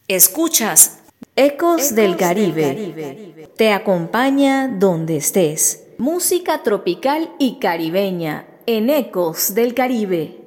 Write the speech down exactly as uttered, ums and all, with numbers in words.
Escuchas Ecos del Caribe. Te acompaña donde estés. Música tropical y caribeña en Ecos del Caribe.